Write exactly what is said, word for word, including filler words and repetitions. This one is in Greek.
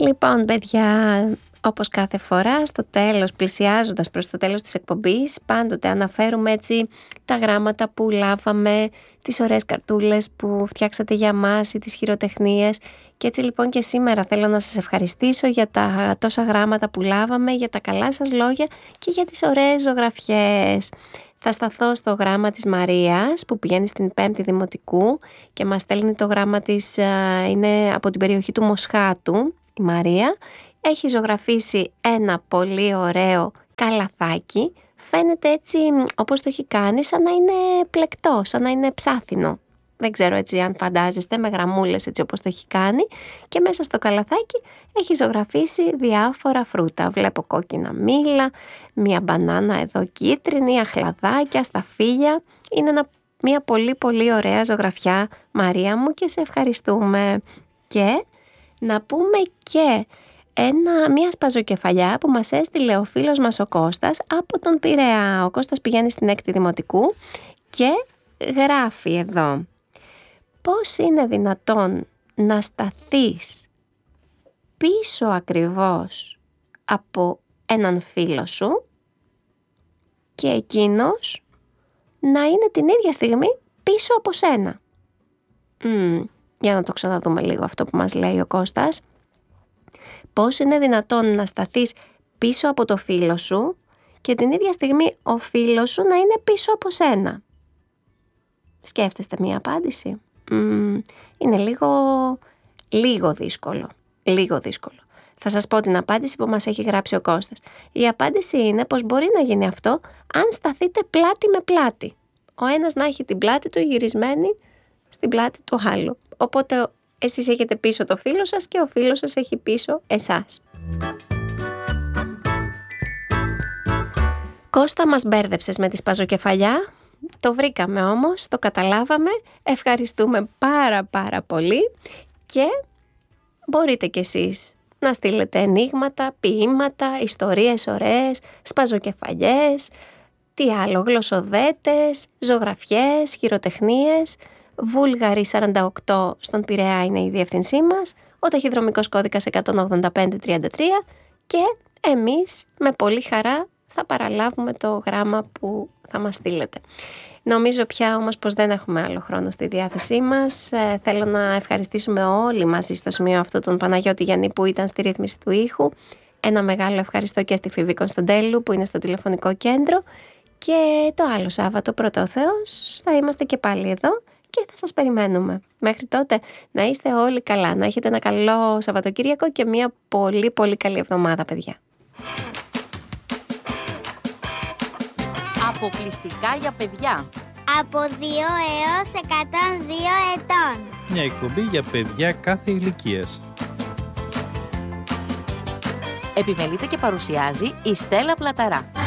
Λοιπόν, παιδιά, όπως κάθε φορά, στο τέλος, πλησιάζοντας προς το τέλος της εκπομπής, πάντοτε αναφέρουμε έτσι τα γράμματα που λάβαμε, τις ωραίες καρτούλες που φτιάξατε για μας ή τις χειροτεχνίες. Και έτσι λοιπόν και σήμερα θέλω να σας ευχαριστήσω για τα τόσα γράμματα που λάβαμε, για τα καλά σας λόγια και για τις ωραίες ζωγραφιές. Θα σταθώ στο γράμμα της Μαρίας που πηγαίνει στην πέμπτη Δημοτικού και μας στέλνει το γράμμα της, είναι από την περιοχή του Μοσχάτου, η Μαρία. Έχει ζωγραφίσει ένα πολύ ωραίο καλαθάκι, φαίνεται έτσι όπως το έχει κάνει, σαν να είναι πλεκτό, σαν να είναι ψάθινο. Δεν ξέρω έτσι αν φαντάζεστε, με γραμμούλες έτσι όπως το έχει κάνει, και μέσα στο καλαθάκι έχει ζωγραφίσει διάφορα φρούτα. Βλέπω κόκκινα μήλα, μια μπανάνα εδώ κίτρινη, αχλαδάκια, σταφύλια. Είναι ένα, μια πολύ πολύ ωραία ζωγραφιά, Μαρία μου, και σε ευχαριστούμε. Και να πούμε και ένα, μια σπαζοκεφαλιά που μας έστειλε ο φίλος μας ο Κώστας από τον Πειραιά. Ο Κώστας πηγαίνει στην έκτη Δημοτικού και γράφει εδώ: πώς είναι δυνατόν να σταθείς πίσω ακριβώς από έναν φίλο σου και εκείνος να είναι την ίδια στιγμή πίσω από σένα? Mm, για να το ξαναδούμε λίγο αυτό που μας λέει ο Κώστας. Πώς είναι δυνατόν να σταθείς πίσω από το φίλο σου και την ίδια στιγμή ο φίλος σου να είναι πίσω από σένα? Σκέφτεστε μία απάντηση? Mm, είναι λίγο, λίγο δύσκολο, λίγο δύσκολο. Θα σας πω την απάντηση που μας έχει γράψει ο Κώστας. Η απάντηση είναι πως μπορεί να γίνει αυτό αν σταθείτε πλάτη με πλάτη. Ο ένας να έχει την πλάτη του γυρισμένη στην πλάτη του άλλου. Οπότε εσείς έχετε πίσω το φίλο σας και ο φίλος σας έχει πίσω εσάς. Κώστα, μας μπέρδεψες με τη σπαζοκεφαλιά. Το βρήκαμε όμως, το καταλάβαμε. Ευχαριστούμε πάρα πάρα πολύ και μπορείτε κι εσείς να στείλετε ενίγματα, ποίηματα, ιστορίες ωραίες, σπαζοκεφαλιές, τι άλλο, γλωσσοδέτες, ζωγραφιές, χειροτεχνίες. Βούλγαρη σαράντα οκτώ στον Πειραιά είναι η διεύθυνσή μας, ο ταχυδρομικός κώδικας εκατόν ογδόντα πέντε τριάντα τρία, και εμείς με πολύ χαρά θα παραλάβουμε το γράμμα που θα μας στείλετε. Νομίζω πια όμως πως δεν έχουμε άλλο χρόνο στη διάθεσή μας. Ε, θέλω να ευχαριστήσουμε όλοι μαζί στο σημείο αυτό τον Παναγιώτη Γιάννη που ήταν στη ρύθμιση του ήχου. Ένα μεγάλο ευχαριστώ και στη Φίβη Κωνσταντέλου που είναι στο τηλεφωνικό κέντρο. Και το άλλο Σάββατο, πρώτο ο Θεός, θα είμαστε και πάλι εδώ και θα σας περιμένουμε. Μέχρι τότε να είστε όλοι καλά, να έχετε ένα καλό Σαββατοκύριακο και μια πολύ πολύ καλή εβδομάδα, παιδιά. Αποκλειστικά για παιδιά. Από δύο έως εκατόν δύο ετών. Μια εκπομπή για παιδιά κάθε ηλικίας. Επιμελείται και παρουσιάζει η Στέλλα Πλαταρά.